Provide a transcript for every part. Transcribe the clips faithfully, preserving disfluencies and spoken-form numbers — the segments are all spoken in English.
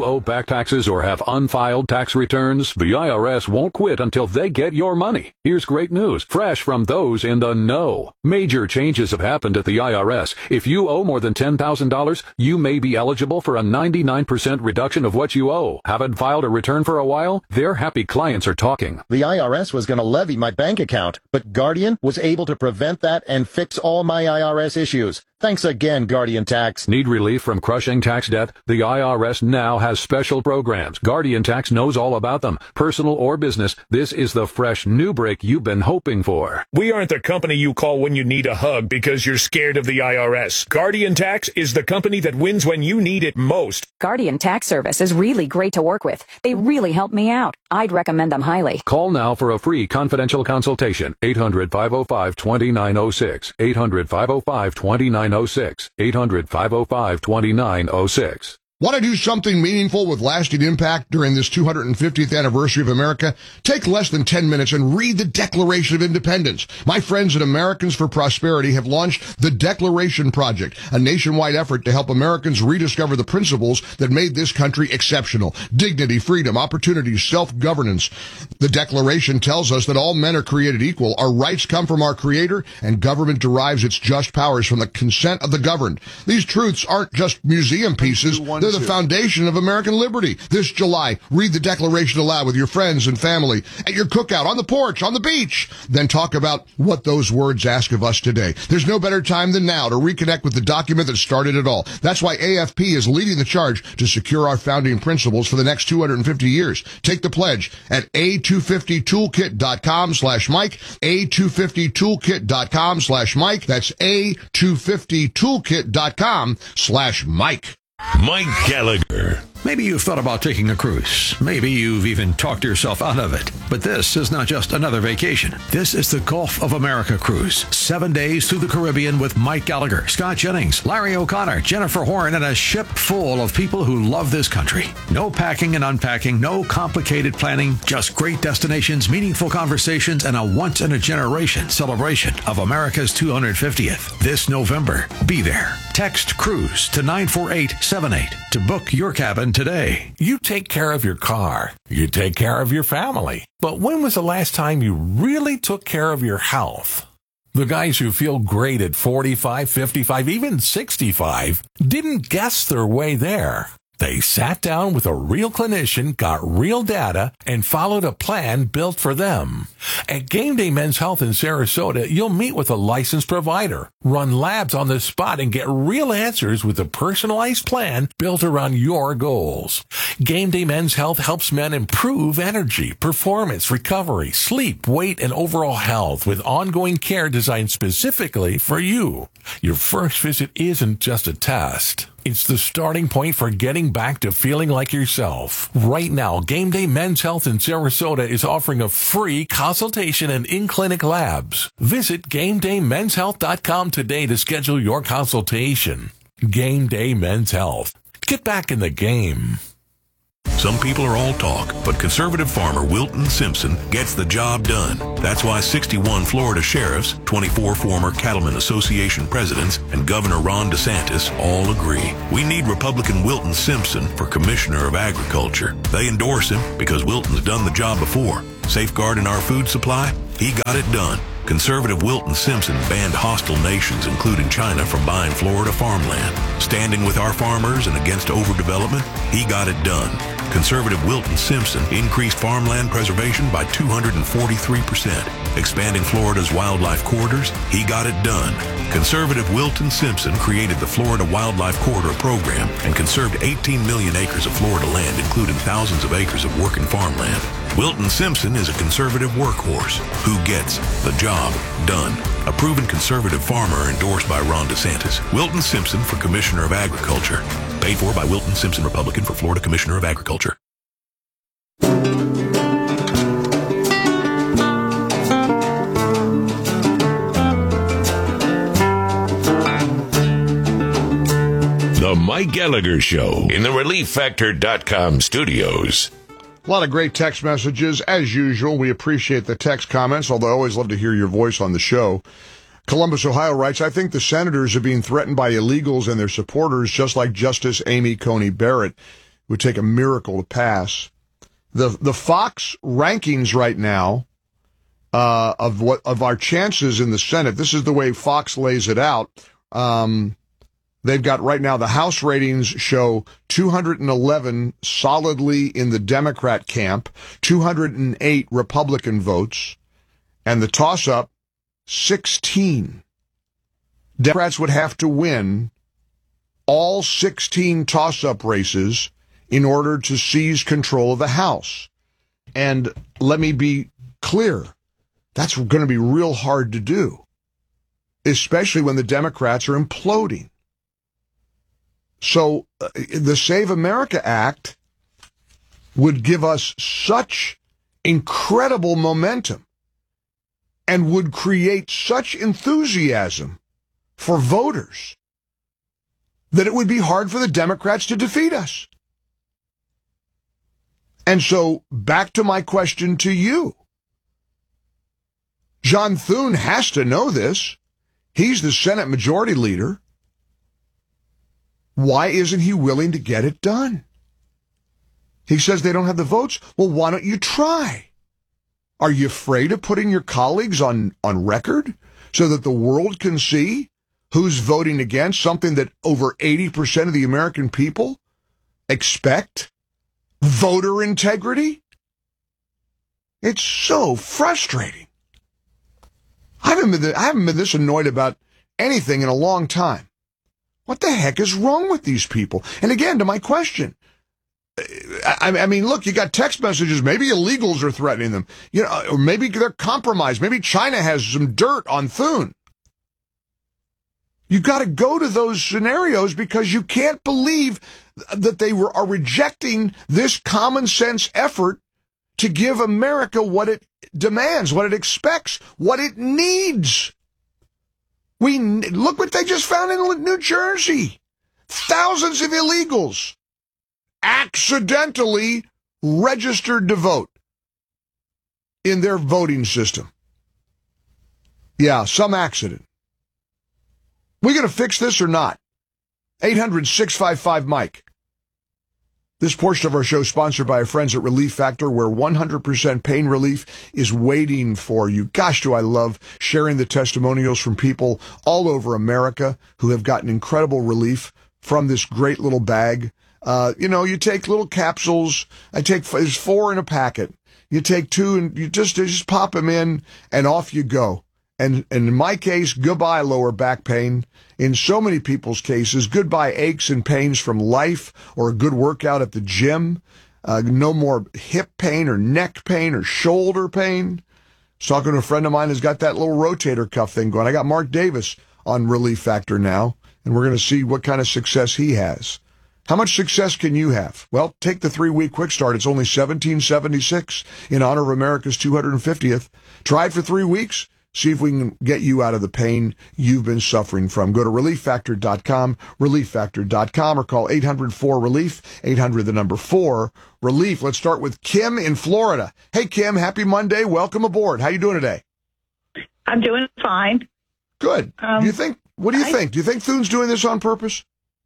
owe back taxes or have unfiled tax returns, the I R S won't quit until they get your money. Here's great news, fresh from those in the know. Major changes have happened at the I R S. If you owe more than ten thousand dollars, you may be eligible for a ninety-nine percent reduction of what you owe. Haven't filed a return for a while? Their happy clients are talking. The I R S was going to levy my bank account, but Guardian was able to prevent that and fix all my I R S issues. Thanks again, Guardian Tax. Need relief from crushing tax debt? The I R S now has special programs. Guardian Tax knows all about them. Personal or business, this is the fresh new break you've been hoping for. We aren't the company you call when you need a hug because you're scared of the I R S. Guardian Tax is the company that wins when you need it most. Guardian Tax Service is really great to work with. They really help me out. I'd recommend them highly. Call now for a free confidential consultation. eight hundred, five oh five, two nine oh six. eight hundred, five oh five, two nine oh six. eight hundred, five oh five, two nine oh six. Want to do something meaningful with lasting impact during this two hundred fiftieth anniversary of America? Take less than ten minutes and read the Declaration of Independence. My friends at Americans for Prosperity have launched the Declaration Project, a nationwide effort to help Americans rediscover the principles that made this country exceptional. Dignity, freedom, opportunity, self-governance. The Declaration tells us that all men are created equal, our rights come from our Creator, and government derives its just powers from the consent of the governed. These truths aren't just museum pieces. They're the foundation of American liberty. This July, read the Declaration aloud with your friends and family, at your cookout, on the porch, on the beach. Then talk about what those words ask of us today. There's no better time than now to reconnect with the document that started it all. That's why A F P is leading the charge to secure our founding principles for the next two hundred fifty years. Take the pledge at A two fifty toolkit dot com slash Mike, A two fifty toolkit dot com slash Mike. That's A two fifty toolkit dot com slash Mike. Mike Gallagher. Maybe you've thought about taking a cruise. Maybe you've even talked yourself out of it. But this is not just another vacation. This is the Gulf of America cruise. Seven days through the Caribbean with Mike Gallagher, Scott Jennings, Larry O'Connor, Jennifer Horn, and a ship full of people who love this country. No packing and unpacking, no complicated planning, just great destinations, meaningful conversations, and a once-in-a-generation celebration of America's two hundred fiftieth. This November, be there. Text CRUISE to nine four eight seven eight to book your cabin today. You take care of your car. You take care of your family. But when was the last time you really took care of your health? The guys who feel great at forty-five, fifty-five, even sixty-five didn't guess their way there. They sat down with a real clinician, got real data, and followed a plan built for them. At Game Day Men's Health in Sarasota, you'll meet with a licensed provider, run labs on the spot, and get real answers with a personalized plan built around your goals. Game Day Men's Health helps men improve energy, performance, recovery, sleep, weight, and overall health with ongoing care designed specifically for you. Your first visit isn't just a test. It's the starting point for getting back to feeling like yourself. Right now, Game Day Men's Health in Sarasota is offering a free consultation and in-clinic labs. Visit game day men's health dot com today to schedule your consultation. Game Day Men's Health. Get back in the game. Some people are all talk, but conservative farmer Wilton Simpson gets the job done. That's why sixty-one Florida sheriffs, twenty-four former Cattlemen Association presidents, and Governor Ron DeSantis all agree. We need Republican Wilton Simpson for Commissioner of Agriculture. They endorse him because Wilton's done the job before. Safeguarding our food supply? He got it done. Conservative Wilton Simpson banned hostile nations, including China, from buying Florida farmland. Standing with our farmers and against overdevelopment? He got it done. Conservative Wilton Simpson increased farmland preservation by two hundred forty-three percent. Expanding Florida's wildlife corridors? He got it done. Conservative Wilton Simpson created the Florida Wildlife Corridor Program and conserved eighteen million acres of Florida land, including thousands of acres of working farmland. Wilton Simpson is a conservative workhorse who gets the job done. A proven conservative farmer endorsed by Ron DeSantis. Wilton Simpson for Commissioner of Agriculture. Paid for by Wilton Simpson, Republican, for Florida Commissioner of Agriculture. The Mike Gallagher Show in the relief factor dot com studios. A lot of great text messages. As usual, we appreciate the text comments, although I always love to hear your voice on the show. Columbus, Ohio writes, I think the senators are being threatened by illegals and their supporters, just like Justice Amy Coney Barrett. would take a miracle to pass. The the Fox rankings right now uh, of what of our chances in the Senate. This is the way Fox lays it out. Um, they've got right now the House ratings show two hundred eleven solidly in the Democrat camp, two hundred eight Republican votes, and the toss-up sixteen. Democrats would have to win all sixteen toss-up races in order to seize control of the House. And let me be clear, that's going to be real hard to do, especially when the Democrats are imploding. So uh, the Save America Act would give us such incredible momentum and would create such enthusiasm for voters that it would be hard for the Democrats to defeat us. And so, back to my question to you. John Thune has to know this. He's the Senate Majority Leader. Why isn't he willing to get it done? He says they don't have the votes. Well, why don't you try? Are you afraid of putting your colleagues on, on record so that the world can see who's voting against something that over eighty percent of the American people expect? Voter integrity? It's so frustrating. I haven't been, I haven't been this annoyed about anything in a long time. What the heck is wrong with these people? And again, to my question, I, I mean, look, you got text messages. Maybe illegals are threatening them, you know, or maybe they're compromised. Maybe China has some dirt on Thune. You got to go to those scenarios because you can't believe that they were, are rejecting this common sense effort to give America what it demands, what it expects, what it needs. We look what they just found in New Jersey. Thousands of illegals accidentally registered to vote in their voting system. Yeah, some accident. We going to fix this or not? eight hundred, six five five, Mike. This portion of our show is sponsored by our friends at Relief Factor, where one hundred percent pain relief is waiting for you. Gosh, do I love sharing the testimonials from people all over America who have gotten incredible relief from this great little bag. Uh, you know, you take little capsules. I take, there's four in a packet. You take two and you just, you just pop them in and off you go. And, and in my case, goodbye lower back pain. In so many people's cases, goodbye aches and pains from life or a good workout at the gym. Uh, no more hip pain or neck pain or shoulder pain. I was talking to a friend of mine who's got that little rotator cuff thing going. I got Mark Davis on Relief Factor now, and we're going to see what kind of success he has. How much success can you have? Well, take the three-week quick start. It's only seventeen seventy-six in honor of America's two hundred fiftieth. Try it for three weeks. See if we can get you out of the pain you've been suffering from. Go to relief factor dot com, relief factor dot com, or call eight hundred four relief, eight hundred the number four, relief. Let's start with Kim in Florida. Hey, Kim, happy Monday. Welcome aboard. How you doing today? I'm doing fine. Good. Um, do you think? What do you I, think? Do you think Thune's doing this on purpose?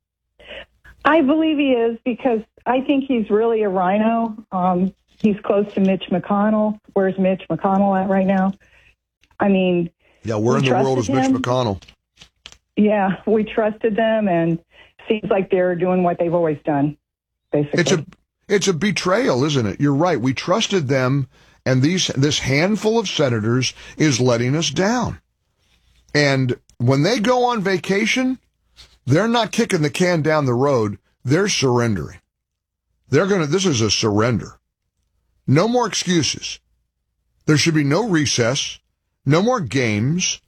I believe he is because I think he's really a rhino. Um, he's close to Mitch McConnell. Where's Mitch McConnell at right now? I mean, yeah, where in the world is Mitch McConnell? Yeah, we trusted them, and seems like they're doing what they've always done, basically. It's a it's a betrayal, isn't it? You're right. We trusted them, and these this handful of senators is letting us down. And when they go on vacation, they're not kicking the can down the road. They're surrendering. They're gonna. This is a surrender. No more excuses. There should be no recess. No more games.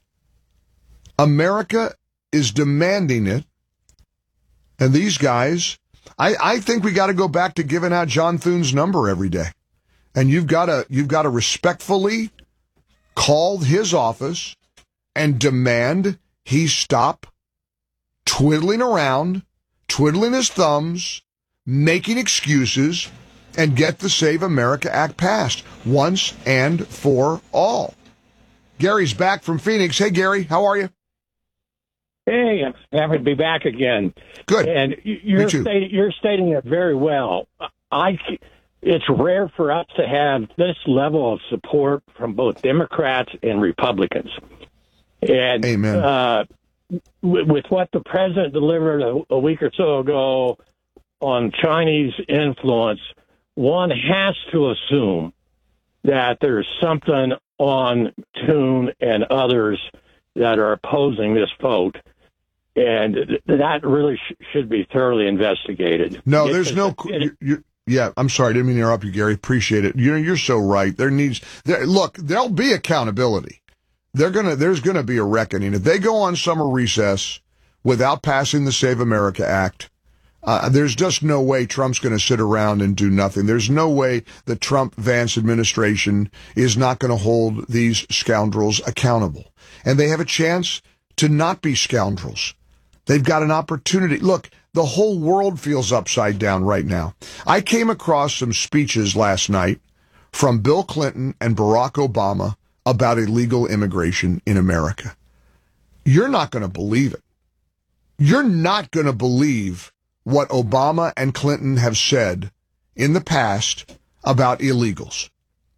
America is demanding it. And these guys, I, I think we got to go back to giving out John Thune's number every day. And you've got to, you've got to respectfully call his office and demand he stop twiddling around, twiddling his thumbs, making excuses, and get the Save America Act passed once and for all. Gary's back from Phoenix. Hey, Gary, how are you? Hey, I'm happy to be back again. Good. And you're stating, you're stating it very well. I, it's rare for us to have this level of support from both Democrats and Republicans. And Amen. Uh, with, with what the president delivered a, a week or so ago on Chinese influence, one has to assume that there's something on Thune and others that are opposing this vote, and th- that really sh- should be thoroughly investigated. No, It- there's it- no. it- You, you, yeah, I'm sorry, I didn't mean to interrupt you, Gary. Appreciate it. You're you're so right. There needs there. Look, there'll be accountability. They're gonna. There's gonna be a reckoning if they go on summer recess without passing the Save America Act. Uh, there's just no way Trump's going to sit around and do nothing. There's no way the Trump-Vance administration is not going to hold these scoundrels accountable. And they have a chance to not be scoundrels. They've got an opportunity. Look, the whole world feels upside down right now. I came across some speeches last night from Bill Clinton and Barack Obama about illegal immigration in America. You're not going to believe it. You're not going to believe what Obama and Clinton have said in the past about illegals.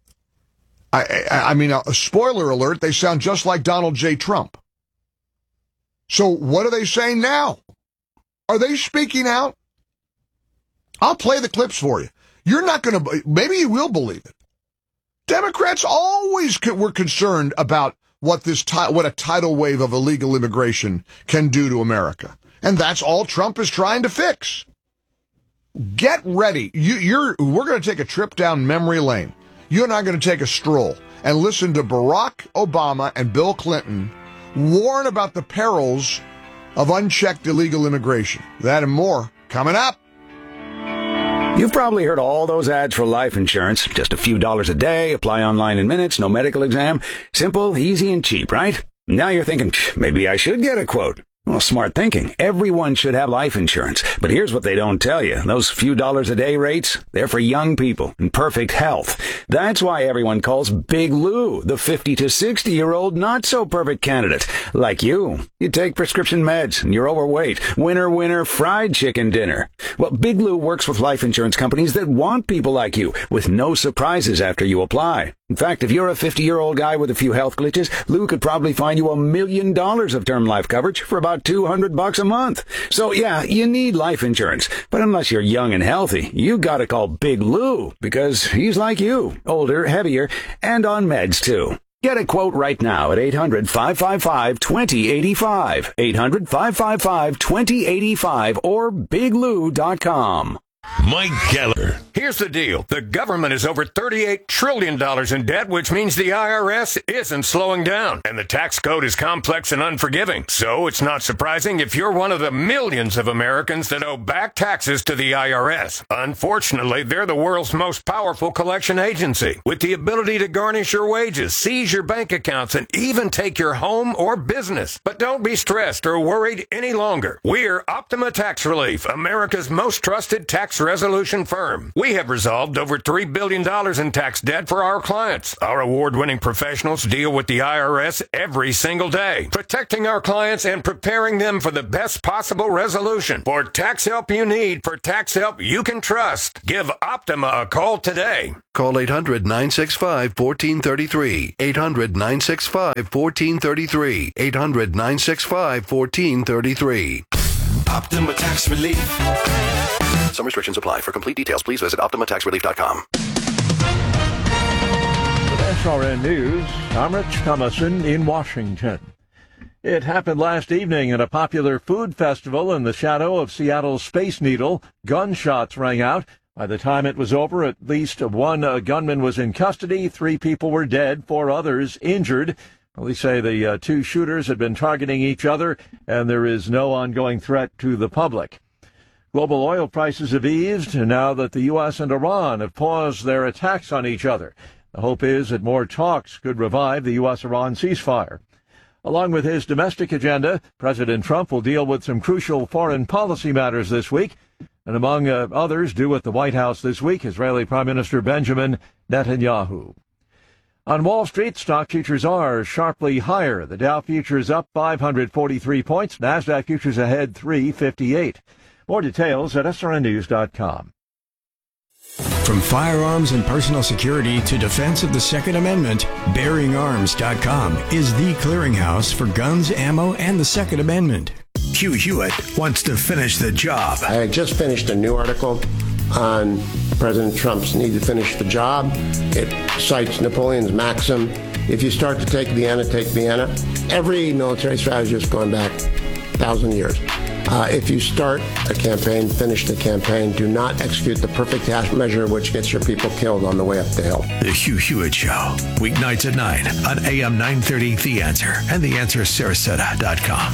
I, I, I mean, a, a spoiler alert, they sound just like Donald J. Trump. So what are they saying now? Are they speaking out? I'll play the clips for you. You're not going to, maybe you will believe it. Democrats always were concerned about what this, what a tidal wave of illegal immigration can do to America. And that's all Trump is trying to fix. Get ready. You, you're, we're going to take a trip down memory lane. You and I are going to take a stroll and listen to Barack Obama and Bill Clinton warn about the perils of unchecked illegal immigration. That and more coming up. You've probably heard all those ads for life insurance. Just a few dollars a day, apply online in minutes, no medical exam. Simple, easy, and cheap, right? Now you're thinking, maybe I should get a quote. Well, smart thinking. Everyone should have life insurance. But here's what they don't tell you. Those few dollars a day rates, they're for young people in perfect health. That's why everyone calls Big Lou the fifty to sixty-year-old not-so-perfect candidate. Like you. You take prescription meds and you're overweight. Winner, winner, fried chicken dinner. Well, Big Lou works with life insurance companies that want people like you, with no surprises after you apply. In fact, if you're a fifty-year-old guy with a few health glitches, Lou could probably find you a million dollars of term life coverage for about two hundred bucks a month. So yeah, you need life insurance. But unless you're young and healthy, you gotta call Big Lou, because he's like you, older, heavier, and on meds too. Get a quote right now at eight hundred, five five five, two zero eight five, eight hundred, five five five, two zero eight five, or big lou dot com. Mike Gallagher. Here's the deal. The government is over thirty-eight trillion dollars in debt, which means the I R S isn't slowing down. And the tax code is complex and unforgiving. So it's not surprising if you're one of the millions of Americans that owe back taxes to the I R S. Unfortunately, they're the world's most powerful collection agency, with the ability to garnish your wages, seize your bank accounts, and even take your home or business. But don't be stressed or worried any longer. We're Optima Tax Relief, America's most trusted tax resolution firm. We have resolved over three billion dollars in tax debt for our clients. Our award-winning professionals deal with the I R S every single day, protecting our clients and preparing them for the best possible resolution. For tax help you need, for tax help you can trust, give Optima a call today. Call eight hundred, nine six five, one four three three. eight hundred, nine six five, one four three three. eight hundred, nine six five, one four three three. Optima Tax Relief. Some restrictions apply. For complete details, please visit optima tax relief dot com. With S R N News, I'm Rich Thomason in Washington. It happened last evening at a popular food festival in the shadow of Seattle's Space Needle. Gunshots rang out. By the time it was over, at least one uh, gunman was in custody. Three people were dead, four others injured. Police say the uh, two shooters had been targeting each other, and there is no ongoing threat to the public. Global oil prices have eased now that the U S and Iran have paused their attacks on each other. The hope is that more talks could revive the U S Iran ceasefire. Along with his domestic agenda, President Trump will deal with some crucial foreign policy matters this week, and among uh, others due at the White House this week, Israeli Prime Minister Benjamin Netanyahu. On Wall Street, stock futures are sharply higher. The Dow futures up five hundred forty-three points. NASDAQ futures ahead three fifty-eight. More details at S R N news dot com. From firearms and personal security to defense of the Second Amendment, Bearing Arms dot com is the clearinghouse for guns, ammo, and the Second Amendment. Hugh Hewitt wants to finish the job. I just finished a new article on President Trump's need to finish the job. It cites Napoleon's maxim, if you start to take Vienna, take Vienna. Every military strategist going back a thousand years. Uh, if you start a campaign, finish the campaign. Do not execute the perfect half measure which gets your people killed on the way up the hill. The Hugh Hewitt Show, weeknights at nine on A M nine thirty The Answer and the answer sarasota dot com.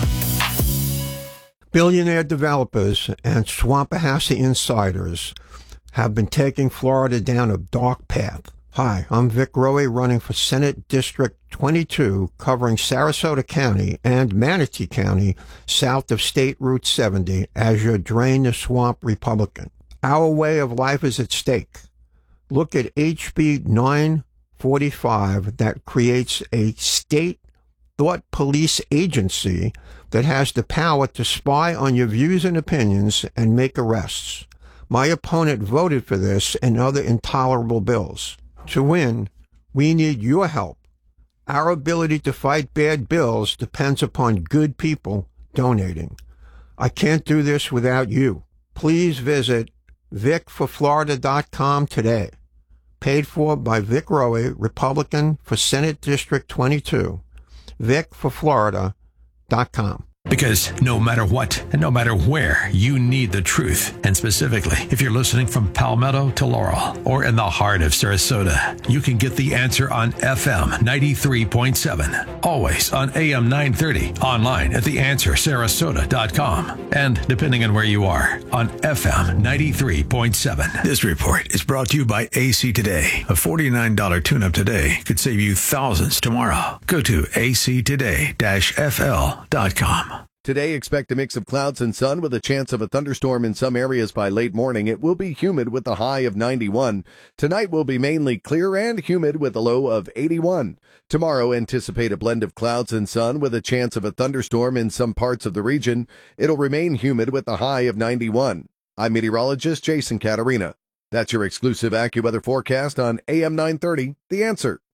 Billionaire developers and Swampahassa insiders have been taking Florida down a dark path. Hi, I'm Vic Rowe, running for Senate District twenty-two, covering Sarasota County and Manatee County, south of State Route seventy, as your Drain the Swamp Republican. Our way of life is at stake. Look at H B nine forty-five that creates a state thought police agency that has the power to spy on your views and opinions and make arrests. My opponent voted for this and other intolerable bills. To win, we need your help. Our ability to fight bad bills depends upon good people donating. I can't do this without you. Please visit vic for florida dot com today. Paid for by Vic Rowe, Republican for Senate District twenty-two. vic for florida dot com. Because no matter what and no matter where, you need the truth. And specifically, if you're listening from Palmetto to Laurel or in the heart of Sarasota, you can get the answer on F M ninety-three point seven. Always on A M nine thirty, online at the answer sarasota dot com. And depending on where you are, on F M ninety-three point seven. This report is brought to you by A C Today. A forty-nine dollars tune-up today could save you thousands tomorrow. Go to A C today dash F L dot com. Today, expect a mix of clouds and sun with a chance of a thunderstorm in some areas by late morning. It will be humid with a high of ninety-one. Tonight will be mainly clear and humid with a low of eighty-one. Tomorrow, anticipate a blend of clouds and sun with a chance of a thunderstorm in some parts of the region. It'll remain humid with a high of ninety-one. I'm meteorologist Jason Caterina. That's your exclusive AccuWeather forecast on A M nine thirty, The Answer.